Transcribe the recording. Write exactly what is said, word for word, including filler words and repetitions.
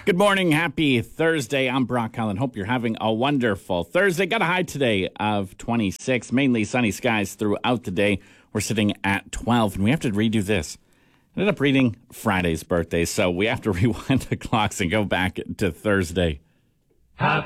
Good morning. Happy Thursday. I'm Brock Cullen. Hope you're having a wonderful Thursday. Got a high today of twenty-six. Mainly sunny skies throughout the day. We're sitting at twelve, and we have to redo this. Ended up reading Friday's birthday, so we have to rewind the clocks and go back to Thursday. Happy